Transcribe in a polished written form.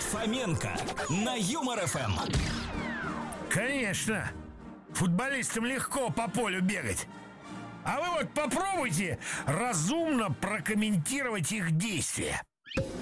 Фоменко на Юмор ФМ. Конечно, футболистам легко по полю бегать. А вы вот попробуйте разумно прокомментировать их действия.